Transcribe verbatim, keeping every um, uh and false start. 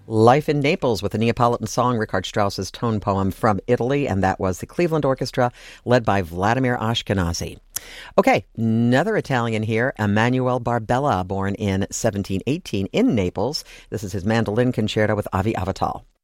Life in Naples with a Neapolitan song, Richard Strauss's tone poem from Italy, and that was the Cleveland Orchestra led by Vladimir Ashkenazy. Okay, another Italian here, Emanuele Barbella, born in seventeen eighteen in Naples. This is his mandolin concerto with Avi Avital.